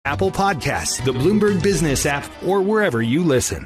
Apple Podcasts, the Bloomberg Business app, or wherever you listen.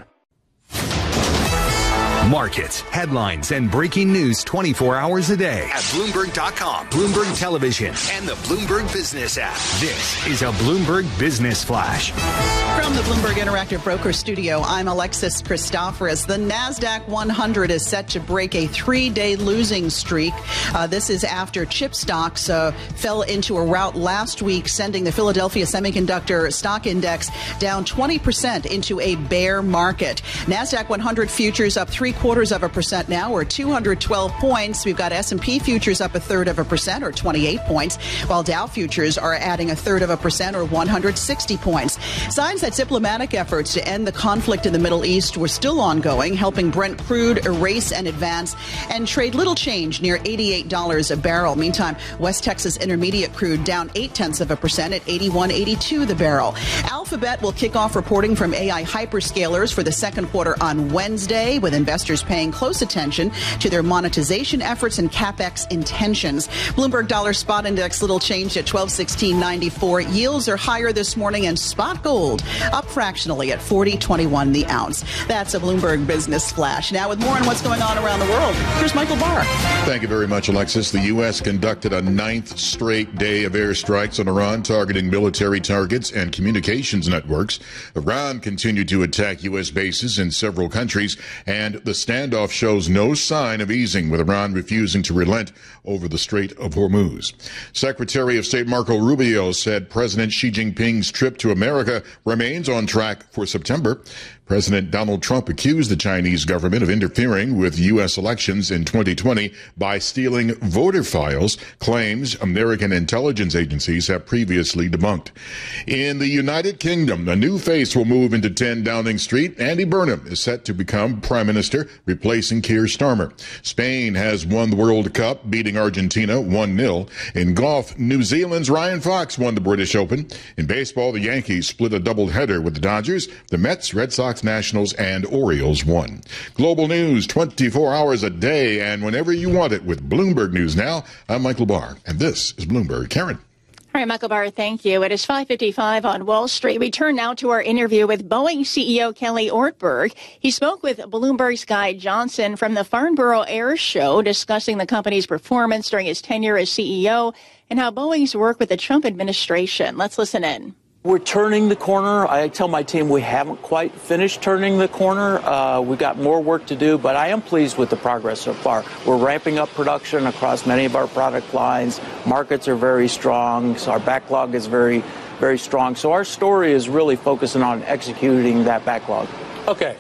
Markets, headlines, and breaking news 24 hours a day at Bloomberg.com, Bloomberg Television, and the Bloomberg Business app. This is a Bloomberg Business Flash. From the Bloomberg Interactive Broker Studio, I'm Alexis Christoforous. The NASDAQ 100 is set to break a 3-day losing streak. This is after chip stocks fell into a rout last week, sending the Philadelphia Semiconductor Stock Index down 20% into a bear market. NASDAQ 100 futures up 0.75% now, or 212 points. We've got S&P futures up 0.33%, or 28 points, while Dow futures are adding 0.33%, or 160 points. Signs that diplomatic efforts to end the conflict in the Middle East were still ongoing, helping Brent crude erase and advance and trade little change near $88 a barrel. Meantime, West Texas Intermediate crude down 0.8% at $81.82 the barrel. Alphabet will kick off reporting from AI hyperscalers for the second quarter on Wednesday, with investors paying close attention to their monetization efforts and CapEx intentions. Bloomberg Dollar Spot Index little changed at 1216.94. Yields are higher this morning, and spot gold up fractionally at $40.21 the ounce. That's a Bloomberg Business Flash. Now, with more on what's going on around the world, here's Michael Barr. Thank you very much, Alexis. The U.S. conducted a 9th straight day of airstrikes on Iran, targeting military targets and communications networks. Iran continued to attack U.S. bases in several countries, and the standoff shows no sign of easing, with Iran refusing to relent over the Strait of Hormuz. Secretary of State Marco Rubio said President Xi Jinping's trip to America remains on track for September. President Donald Trump accused the Chinese government of interfering with U.S. elections in 2020 by stealing voter files, claims American intelligence agencies have previously debunked. In the United Kingdom, a new face will move into 10 Downing Street. Andy Burnham is set to become Prime Minister, replacing Keir Starmer. Spain has won the World Cup, beating Argentina 1-0. In golf, New Zealand's Ryan Fox won the British Open. In baseball, the Yankees split a doubleheader with the Dodgers. The Mets, Red Sox, Nationals, and Orioles won. Global news 24 hours a day and whenever you want it with Bloomberg News Now. I'm Michael Barr, and this is Bloomberg. Karen. All right, Michael Barr, thank you. It is 5:55 on Wall Street. We turn now to our interview with Boeing CEO Kelly Ortberg. He spoke with Bloomberg's Guy Johnson from the Farnborough Air Show, discussing the company's performance during his tenure as CEO and how Boeing's worked with the Trump administration. Let's listen in. We're turning the corner. I tell my team we haven't quite finished turning the corner. We've got more work to do, but I am pleased with the progress so far. We're ramping up production across many of our product lines. Markets are very strong. So our backlog is very, very strong. So our story is really focusing on executing that backlog. Okay.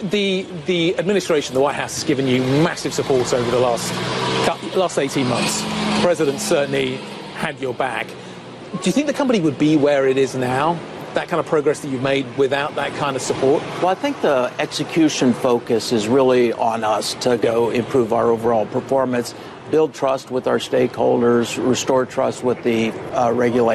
The administration, the White House, has given you massive support over the last 18 months. The president certainly had your back. Do you think the company would be where it is now, that kind of progress that you've made, without that kind of support? Well, I think the execution focus is really on us to go improve our overall performance, build trust with our stakeholders, restore trust with the regulators.